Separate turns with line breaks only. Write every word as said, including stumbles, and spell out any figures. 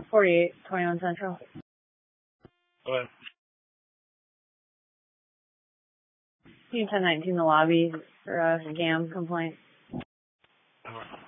forty-eight, twenty-one Central.
Go ahead.
ten nineteen, the lobby for a GAM complaint.
All right.